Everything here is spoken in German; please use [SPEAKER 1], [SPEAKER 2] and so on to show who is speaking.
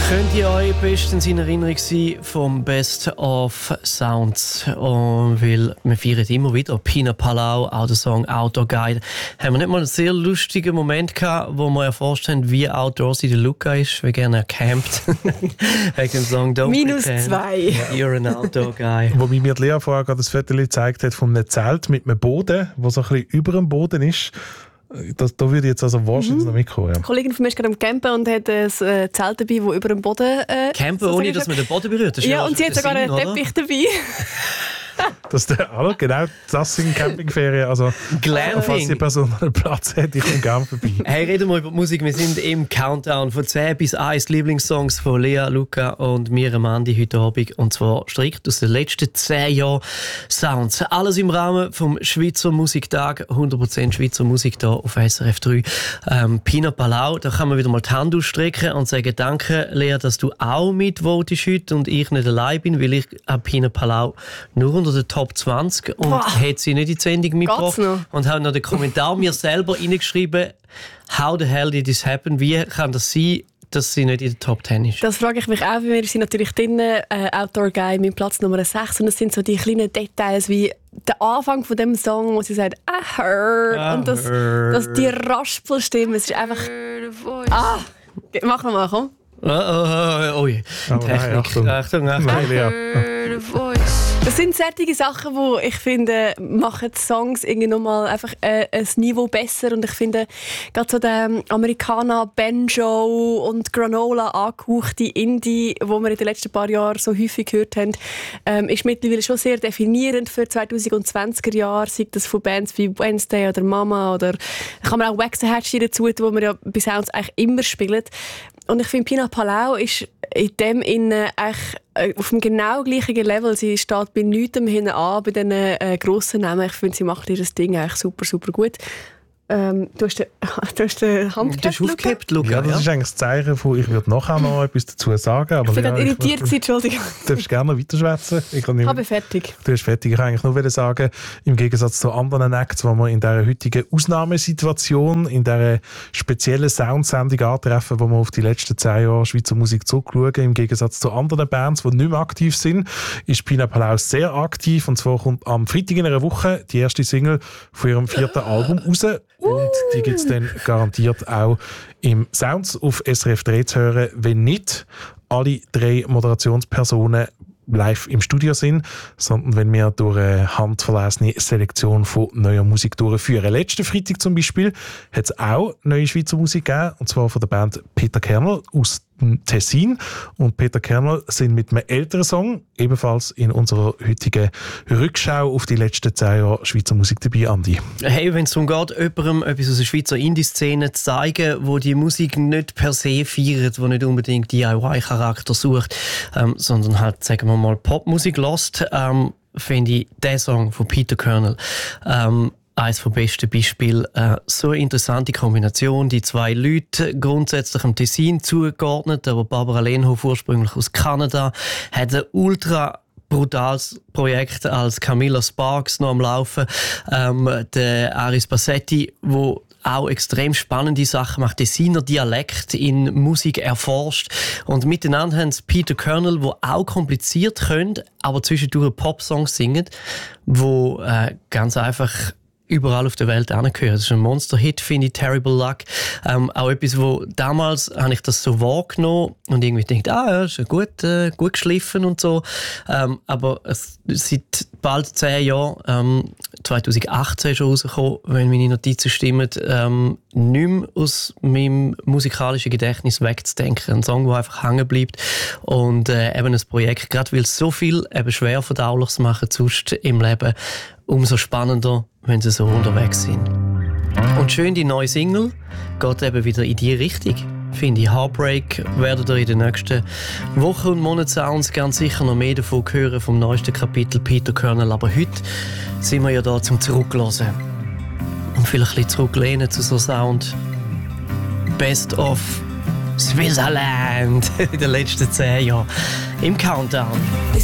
[SPEAKER 1] Könnt ihr euch bestens in Erinnerung sein vom Best of Sounds? Und weil wir feiern immer wieder Pina Palau, auch der Song Outdoor Guide. Haben wir nicht mal einen sehr lustigen Moment gehabt, wo wir erforscht haben, wie outdoorsy der Luca ist, wie gerne er campt. Wegen dem Song Don't
[SPEAKER 2] -2.
[SPEAKER 1] You're an Outdoor Guy.
[SPEAKER 3] Wobei mir die Lea vorher gerade das Foto gezeigt hat von einem Zelt mit einem Boden, der so ein bisschen über dem Boden ist. Da würde ich jetzt also wahrscheinlich noch mitkommen. Ja.
[SPEAKER 2] Eine Kollegin von mir ist gerade am Campen und hat ein Zelt dabei, das über dem Boden...
[SPEAKER 1] Campen, ohne dass man den Boden berührt? Das
[SPEAKER 2] ja, und sie hat sogar einen Teppich dabei.
[SPEAKER 3] Genau, das sind Campingferien. Also, falls die Person einen Platz hat, ich komme gerne vorbei.
[SPEAKER 1] Hey, reden wir über die Musik. Wir sind im Countdown von 10 bis 1 Lieblingssongs von Lea, Luca und mir, Amandi, heute Abend. Und zwar strikt aus den letzten 10 Jahren Sounds. Alles im Rahmen vom Schweizer Musiktag. 100% Schweizer Musik hier auf SRF 3. Pina Palau, da kann man wieder mal die Hand ausstrecken und sagen, danke Lea, dass du auch mitvotest heute und ich nicht allein bin, weil ich Pina Palau nur unter den Top 20 und hat sie nicht in die Sendung mitgebracht und hat noch den Kommentar mir selber reingeschrieben, how the hell did this happen? Wie kann das sein, dass sie nicht in der Top 10 ist? Das
[SPEAKER 2] frage ich mich auch, wir sind natürlich drinnen, Outdoor Guy mit Platz Nummer 6 und es sind so die kleinen Details wie der Anfang von dem Song, wo sie sagt, I heard und das die Raspelstimme, es ist einfach mach nochmal, komm.
[SPEAKER 1] Oh je. Technik. Achtung.
[SPEAKER 2] Das sind solche Sachen, die ich finde, machen die Songs irgendwie nochmal einfach ein Niveau besser. Und ich finde, gerade so der Amerikaner Banjo und Granola angehauchte Indie, wo wir in den letzten paar Jahren so häufig gehört haben, ist mittlerweile schon sehr definierend für 2020er Jahre. Sei das von Bands wie Wednesday oder Mama oder kann man auch Waxahachie dazu tun, wo wir ja bei Sounds eigentlich immer spielen. Und ich finde, Pina Palau ist in dem eigentlich auf dem genau gleichen Level. Sie steht bei nichts hinten an, bei diesen grossen Namen. Ich finde, sie macht ihr Ding eigentlich super, super gut. Du hast den Hand
[SPEAKER 1] aufgehebt, Luca.
[SPEAKER 3] Ja, das ist eigentlich das Zeichen von, ich würde nachher noch etwas dazu sagen. Aber
[SPEAKER 2] ich bin gerade irritiert, Entschuldigung.
[SPEAKER 3] Du darfst gerne noch weiterschwätzen. Ich
[SPEAKER 2] bin fertig.
[SPEAKER 3] Du bist fertig. Ich kann eigentlich nur sagen, im Gegensatz zu anderen Acts, wo wir in dieser heutigen Ausnahmesituation, in dieser speziellen Soundsendung antreffen, wo wir auf die letzten 10 Jahre Schweizer Musik zurückschauen, im Gegensatz zu anderen Bands, die nicht mehr aktiv sind, ist Pina Palau sehr aktiv. Und zwar kommt am Freitag in einer Woche die erste Single von ihrem 4. Album raus. Und die gibt es dann garantiert auch im Sounds auf SRF 3 zu hören, wenn nicht alle 3 Moderationspersonen live im Studio sind, sondern wenn wir durch eine handverlesene Selektion von neuer Musik durchführen. Letzten Freitag zum Beispiel hat es auch neue Schweizer Musik gegeben, und zwar von der Band Peter Kernel aus Tessin. Und Peter Kernel sind mit einem älteren Song ebenfalls in unserer heutigen Rückschau auf die letzten 10 Jahre Schweizer Musik dabei, Andi.
[SPEAKER 1] Hey, wenn es darum geht, jemandem etwas aus der Schweizer Indie-Szene zu zeigen, wo die Musik nicht per se feiert, wo nicht unbedingt DIY-Charakter sucht, sondern halt, sagen wir mal, Popmusik lässt, finde ich den Song von Peter Kernel eines der besten Beispiele. So eine interessante Kombination. Die 2 Leute, grundsätzlich im Tessin zugeordnet, aber Barbara Lehnhoff ursprünglich aus Kanada, hat ein ultra brutales Projekt als Camilla Sparks noch am Laufen. Der Aris Bassetti, wo auch extrem spannende Sachen macht, Tessiner Dialekt in Musik erforscht. Und miteinander haben sie Peter Kernel, der auch kompliziert können, aber zwischendurch Popsongs singen, wo ganz einfach überall auf der Welt hingehört. Das ist ein Monster-Hit, finde ich, Terrible Luck. Auch etwas, wo damals habe ich das so wahrgenommen und irgendwie gedacht, ja, ist gut geschliffen und so. Aber seit bald 10 Jahren, 2018 schon rausgekommen, wenn meine Notizen stimmen, nicht mehr aus meinem musikalischen Gedächtnis wegzudenken. Ein Song, der einfach hängen bleibt. Und eben ein Projekt, gerade weil es so viel eben schwer verdauliches machen sonst im Leben, umso spannender, wenn sie so unterwegs sind. Und schön, die neue Single geht eben wieder in die Richtung. Finde ich, Heartbreak werdet ihr in den nächsten Wochen und Monaten Sounds ganz sicher noch mehr davon hören, vom neuesten Kapitel Peter Kernel. Aber heute sind wir ja da zum Zurückhören. Und vielleicht ein bisschen zurücklehnen zu so Sound. Best of Switzerland in den letzten 10 Jahren. Im Countdown.